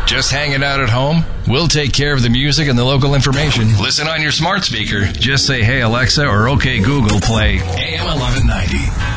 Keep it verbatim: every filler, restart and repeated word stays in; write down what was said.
Just hanging out at home? We'll take care of the music and the local information. Listen on your smart speaker. Just say, hey, Alexa, or okay, Google, play A M eleven ninety.